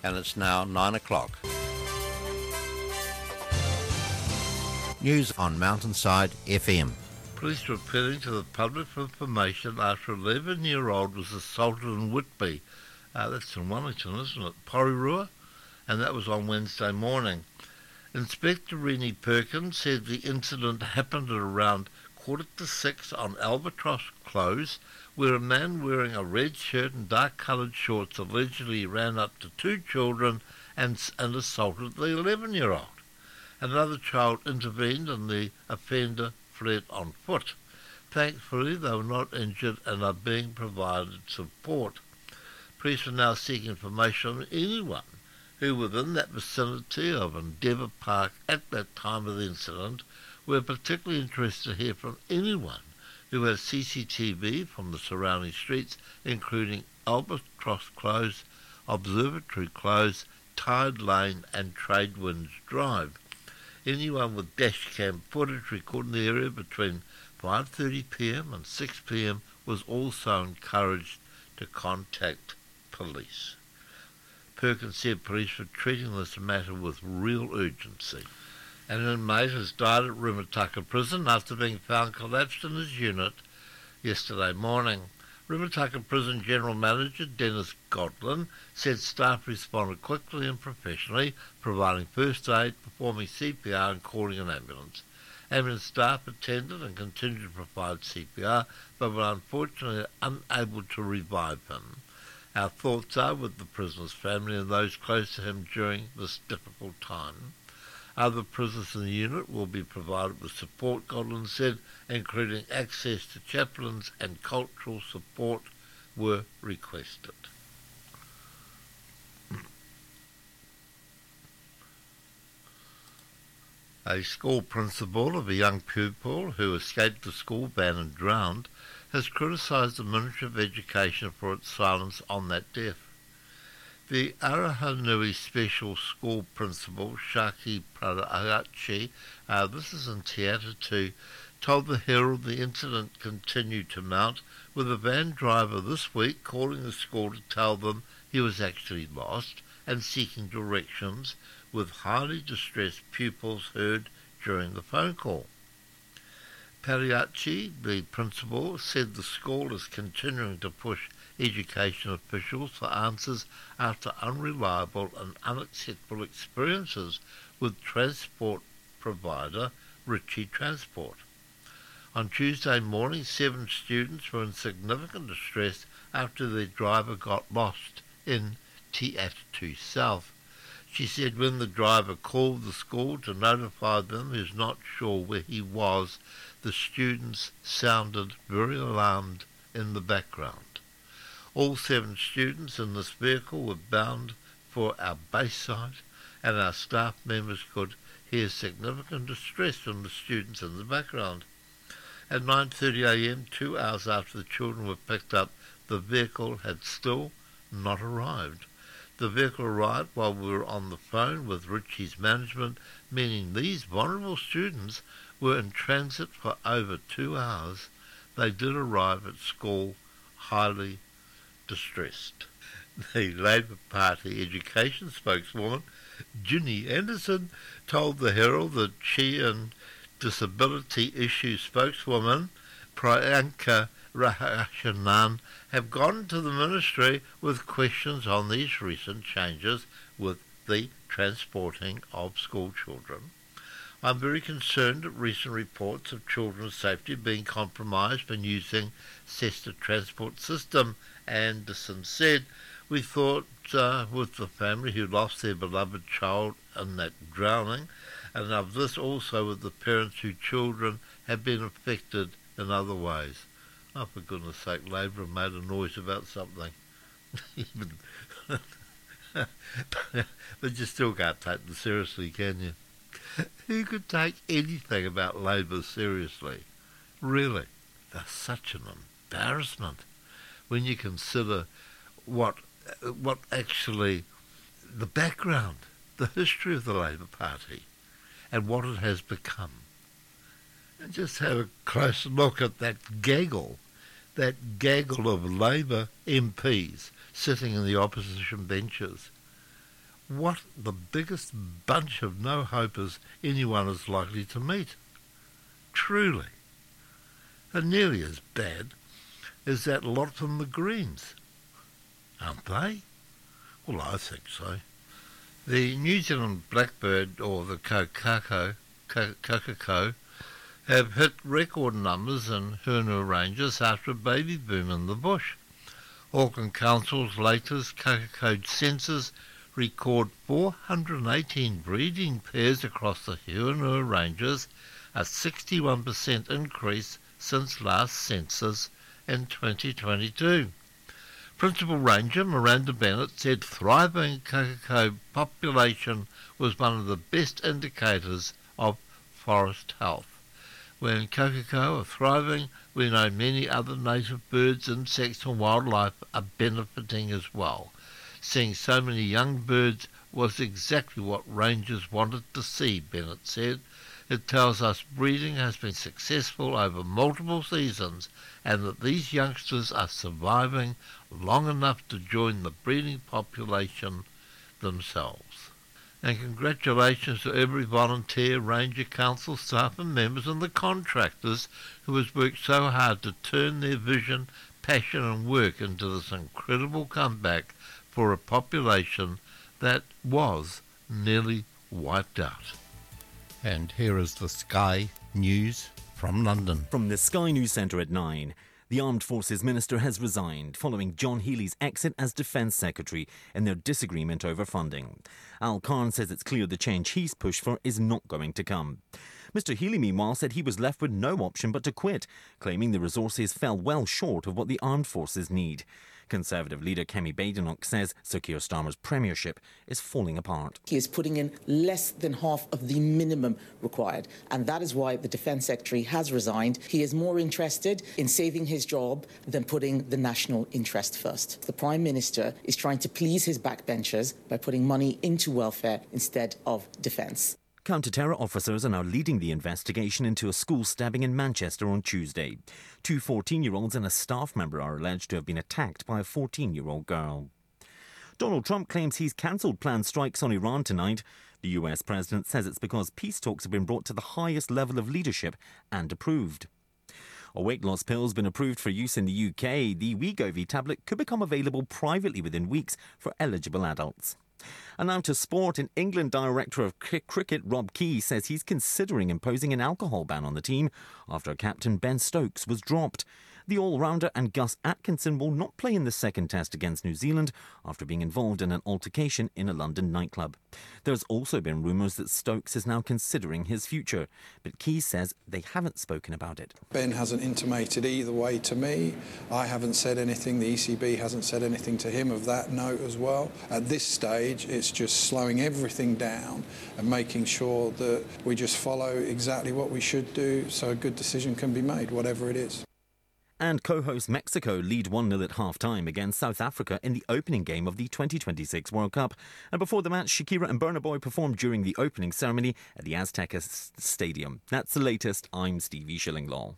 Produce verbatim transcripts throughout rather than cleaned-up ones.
and it's now nine o'clock. News on Mountainside F M. Police were appealing to the public for information after an eleven-year-old was assaulted in Whitby. Uh, that's in Wellington, isn't it? Porirua? And that was on Wednesday morning. Inspector Rennie Perkins said the incident happened at around quarter to six on Albatross Close, where a man wearing a red shirt and dark-coloured shorts allegedly ran up to two children and, and assaulted the eleven-year-old. Another child intervened and the offender fled on foot. Thankfully, they were not injured and are being provided support. Police are now seeking information on anyone who within that vicinity of Endeavour Park at that time of the incident. We're particularly interested to hear from anyone who has C C T V from the surrounding streets, including Albatross Close, Observatory Close, Tide Lane and Tradewinds Drive. Anyone with dashcam footage recording the area between five thirty p m and six p m was also encouraged to contact police. Perkins said police were treating this matter with real urgency. An inmate has died at Rimutaka Prison after being found collapsed in his unit yesterday morning. Rimutaka Prison General Manager Dennis Godlin said staff responded quickly and professionally, providing first aid, performing C P R and calling an ambulance. Ambulance staff attended and continued to provide C P R, but were unfortunately unable to revive him. Our thoughts are with the prisoner's family and those close to him during this difficult time. Other prisoners in the unit will be provided with support, Godlin said, including access to chaplains and cultural support were requested. A school principal of a young pupil who escaped the school van and drowned has criticised the Ministry of Education for its silence on that death. The Arahanui Special School Principal, Shaki Paraachi, uh, this is in Te Atatu, told the Herald the incident continued to mount, with a van driver this week calling the school to tell them he was actually lost and seeking directions, with highly distressed pupils heard during the phone call. Paraachi, the principal, said the school is continuing to push education officials for answers after unreliable and unacceptable experiences with transport provider Ritchie Transport. On Tuesday morning, seven students were in significant distress after their driver got lost in Te Atatu South. She said when the driver called the school to notify them he was not sure where he was, the students sounded very alarmed in the background. All seven students in this vehicle were bound for our base site, and our staff members could hear significant distress from the students in the background. At nine thirty a m, two hours after the children were picked up, the vehicle had still not arrived. The vehicle arrived while we were on the phone with Ritchie's management, meaning these vulnerable students were in transit for over two hours. They did arrive at school highly distressed. The Labour Party education spokeswoman, Ginny Anderson, told the Herald that she and disability issue spokeswoman, Priyanka Rahashanan, have gone to the ministry with questions on these recent changes with the transporting of school children. I'm very concerned at recent reports of children's safety being compromised when using Cessna transport system, Anderson said. We thought uh, with the family who lost their beloved child in that drowning, and of this also with the parents whose children have been affected in other ways. Oh, for goodness sake, Labour made a noise about something. But you still can't take them seriously, can you? Who could take anything about Labour seriously? Really, they're such an embarrassment when you consider what what actually the background, the history of the Labour Party and what it has become. And just have a close look at that gaggle, that gaggle of Labour M Ps sitting in the opposition benches. what the biggest bunch of no-hopers anyone is likely to meet. Truly. And nearly as bad as that lot from the Greens. Aren't they? Well, I think so. The New Zealand blackbird, or the kokako, kokako, have hit record numbers in Hurnur Ranges after a baby boom in the bush. Auckland Council's latest kokako census record four hundred eighteen breeding pairs across the Hurnur Ranges, a sixty-one percent increase since last census in twenty twenty-two. Principal Ranger Miranda Bennett said thriving kokako population was one of the best indicators of forest health. When kokako are thriving, we know many other native birds, insects and wildlife are benefiting as well. Seeing so many young birds was exactly what rangers wanted to see, Bennett said. It tells us breeding has been successful over multiple seasons and that these youngsters are surviving long enough to join the breeding population themselves. And congratulations to every volunteer, ranger, council staff and members and the contractors who has worked so hard to turn their vision, passion and work into this incredible comeback for a population that was nearly wiped out. And here is the Sky News from London. From the Sky News Centre at nine. The Armed Forces Minister has resigned following John Healey's exit as Defence Secretary in their disagreement over funding. Al Khan says it's clear the change he's pushed for is not going to come. Mister Healey, meanwhile, said he was left with no option but to quit, claiming the resources fell well short of what the armed forces need. Conservative leader Kemi Badenoch says Sir Keir Starmer's premiership is falling apart. He is putting in less than half of the minimum required, and that is why the Defence Secretary has resigned. He is more interested in saving his job than putting the national interest first. The Prime Minister is trying to please his backbenchers by putting money into welfare instead of defence. Counter-terror officers are now leading the investigation into a school stabbing in Manchester on Tuesday. Two fourteen-year-olds and a staff member are alleged to have been attacked by a fourteen-year-old girl. Donald Trump claims he's cancelled planned strikes on Iran tonight. The U S president says it's because peace talks have been brought to the highest level of leadership and approved. A weight loss pill has been approved for use in the U K. The Wegovy tablet could become available privately within weeks for eligible adults. And now to sport. In England, director of cricket Rob Key says he's considering imposing an alcohol ban on the team after captain Ben Stokes was dropped. The all-rounder and Gus Atkinson will not play in the second test against New Zealand after being involved in an altercation in a London nightclub. There's also been rumours that Stokes is now considering his future, but Key says they haven't spoken about it. Ben hasn't intimated either way to me. I haven't said anything. The E C B hasn't said anything to him of that note as well. At this stage, it's just slowing everything down and making sure that we just follow exactly what we should do so a good decision can be made, whatever it is. And co-host Mexico lead one nil at half-time against South Africa in the opening game of the twenty twenty-six World Cup. And before the match, Shakira and Burna Boy performed during the opening ceremony at the Azteca Stadium. That's the latest. I'm Stevie Shillinglaw.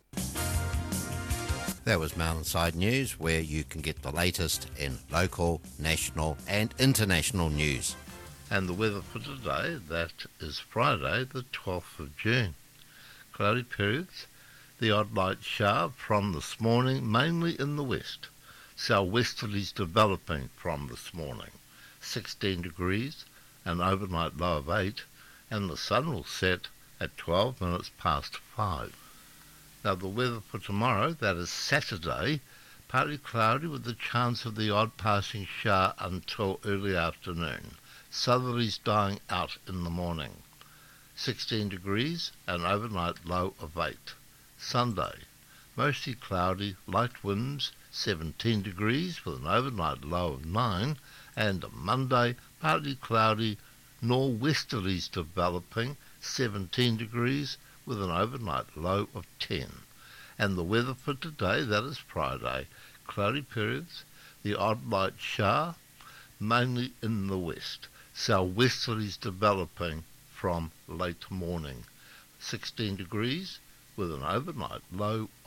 That was Mountainside News, where you can get the latest in local, national and international news. And the weather for today, that is Friday the twelfth of June. Cloudy periods. The odd light shower from this morning, mainly in the west. Southwesterlies developing from this morning. sixteen degrees, an overnight low of eight, and the sun will set at twelve minutes past five. Now the weather for tomorrow, that is Saturday, partly cloudy with the chance of the odd passing shower until early afternoon. Southerlies dying out in the morning. sixteen degrees, an overnight low of eight. Sunday, mostly cloudy, light winds, seventeen degrees with an overnight low of nine, and Monday, partly cloudy, nor'westerlies developing, seventeen degrees with an overnight low of ten. And the weather for today, that is Friday, cloudy periods, the odd light shower, mainly in the west, southwesterlies developing from late morning, sixteen degrees, with an overnight low